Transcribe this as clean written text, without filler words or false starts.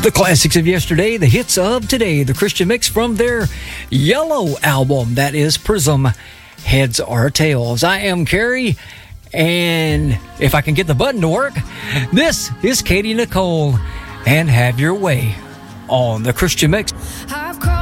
The classics of yesterday, the hits of today, the Christian mix from their Yellow album. That is Prism, Heads or Tails. I am Carrie, and if I can get the button to work, this is Katie Nicole, and Have Your Way on the Christian mix.